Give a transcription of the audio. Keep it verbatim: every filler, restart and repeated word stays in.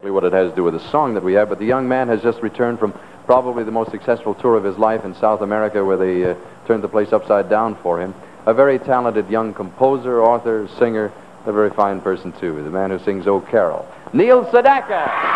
what it has to do with the song that we have, but the young man has just returned from probably the most successful tour of his life in South America, where they uh, turned the place upside down for him. A very talented young composer, author, singer, a very fine person too, the man who sings "Oh Carol," Neil Sedaka.